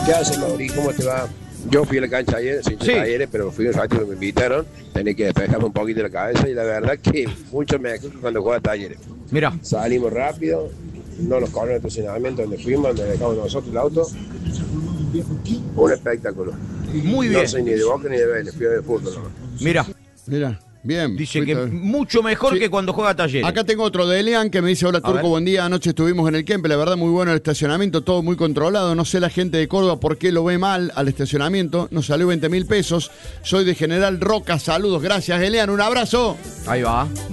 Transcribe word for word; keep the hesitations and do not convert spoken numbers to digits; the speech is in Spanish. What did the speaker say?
¿Qué haces, Mauri? ¿Cómo te va? Yo fui a la cancha ayer, sin Sí. talleres, pero fui un ratito que me invitaron. Tenía que despejarme un poquito la cabeza y la verdad que mucho mejor que cuando juega talleres. Mira, Salimos rápido, no nos corren el estacionamiento donde fuimos, donde dejamos nosotros el auto. Un espectáculo. muy bien. No soy ni de Boca ni de Vélez, fui de fútbol nomás. Mira, Mira, bien. dice que fuiste- mucho mejor Sí. que cuando juega Talleres. Acá tengo otro de Elian que me dice: hola A Turco, ver. buen día. Anoche estuvimos en el Kempe, la verdad muy bueno el estacionamiento, todo muy controlado. No sé la gente de Córdoba por qué lo ve mal al estacionamiento. Nos salió veinte mil pesos. Soy de General Roca, saludos, gracias Elian, un abrazo. Ahí va.